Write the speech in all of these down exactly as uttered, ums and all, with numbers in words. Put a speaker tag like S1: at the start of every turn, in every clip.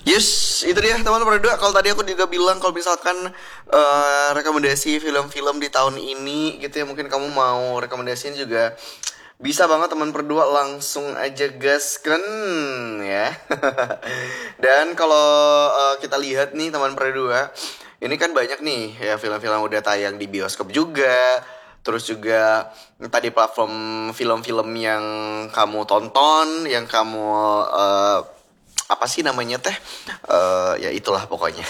S1: Yes, itu dia teman berdua. Kalau tadi aku juga bilang kalau misalkan eh, rekomendasi film-film di tahun ini gitu ya, mungkin kamu mau rekomendasiin juga bisa banget teman berdua, langsung aja gaskan ya. Dan kalau eh, kita lihat nih teman berdua, ini kan banyak nih ya film-film udah tayang di bioskop juga. Terus juga tadi platform film-film yang kamu tonton, yang kamu eh, apa sih namanya teh? Eh, ya itulah pokoknya.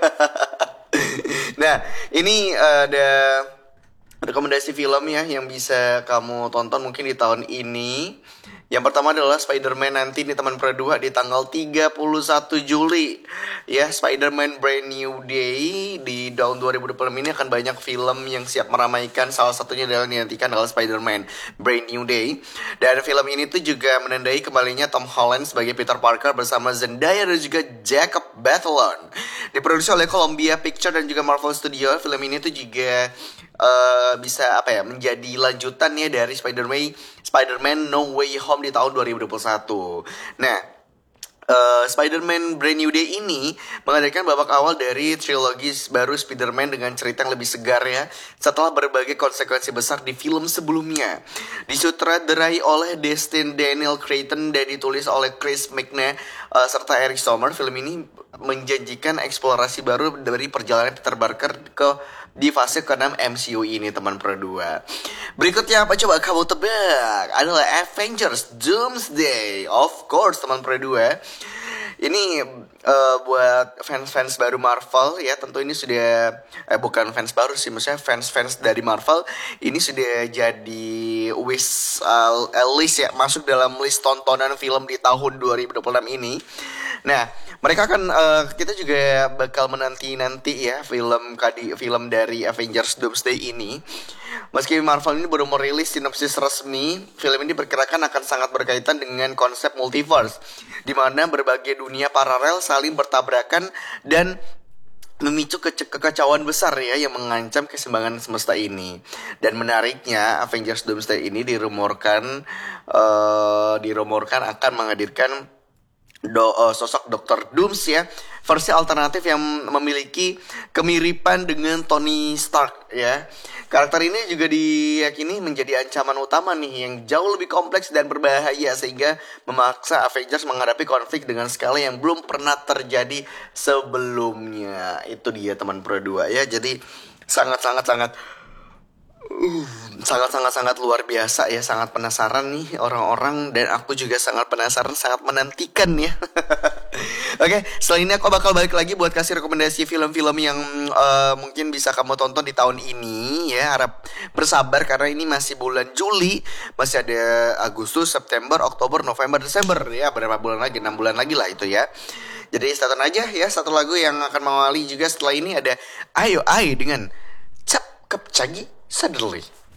S1: Nah, ini ada rekomendasi film ya yang bisa kamu tonton mungkin di tahun ini. Yang pertama adalah Spider-Man nanti nih teman berdua di tanggal tiga puluh satu Juli. Ya, Spider-Man Brand New Day di tahun dua ribu dua puluh enam ini akan banyak film yang siap meramaikan. Salah satunya adalah dinantikan adalah Spider-Man Brand New Day. Dan film ini tuh juga menandai kembalinya Tom Holland sebagai Peter Parker bersama Zendaya dan juga Jacob Batalon. Diproduksi oleh Columbia Pictures dan juga Marvel Studios. Film ini tuh juga uh, bisa apa ya menjadi lanjutan ya dari Spider-Man Spider-Man No Way Home di tahun dua ribu dua puluh satu. Nah, Uh, Spider-Man Brand New Day ini menghadirkan babak awal dari trilogi baru Spider-Man dengan cerita yang lebih segar ya, setelah berbagai konsekuensi besar di film sebelumnya. Disutradarai oleh Destin Daniel Cretton dan ditulis oleh Chris McNay uh, serta Eric Sommer, film ini menjanjikan eksplorasi baru dari perjalanan Peter Parker ke di fase keenam M C U ini teman berdua. Berikutnya apa coba kamu tebak? Adalah Avengers Doomsday. Of course teman berdua. Ini uh, buat fans-fans baru Marvel ya, tentu ini sudah eh bukan fans baru sih, maksudnya fans-fans dari Marvel ini sudah jadi wish uh, list ya, masuk dalam list tontonan film di tahun dua ribu dua puluh enam ini. Nah, mereka kan uh, kita juga bakal menanti-nanti ya film kadi film dari Avengers Doomsday ini. Meski Marvel ini baru merilis sinopsis resmi, film ini diperkirakan akan sangat berkaitan dengan konsep multiverse, di mana berbagai dunia paralel saling bertabrakan dan memicu ke- kekacauan besar ya yang mengancam keseimbangan semesta ini. Dan menariknya Avengers Doomsday ini dirumorkan uh, dirumorkan akan menghadirkan Do, uh, sosok dokter Dooms ya, versi alternatif yang memiliki kemiripan dengan Tony Stark ya. Karakter ini juga diyakini menjadi ancaman utama nih yang jauh lebih kompleks dan berbahaya, sehingga memaksa Avengers menghadapi konflik dengan skala yang belum pernah terjadi sebelumnya. Itu dia teman berdua ya. Jadi sangat-sangat sangat Uh, sangat-sangat-sangat luar biasa ya, sangat penasaran nih orang-orang, dan aku juga sangat penasaran, sangat menantikan ya. Oke, okay, setelah ini aku bakal balik lagi buat kasih rekomendasi film-film yang uh, mungkin bisa kamu tonton di tahun ini ya. Harap bersabar karena ini masih bulan Juli, masih ada Agustus, September, Oktober, November, Desember ya, berapa bulan lagi, enam bulan lagi lah itu ya. Jadi start aja ya, satu lagu yang akan mengawali juga setelah ini ada Ayo Ai dengan Cap Kep Cagi Suddenly.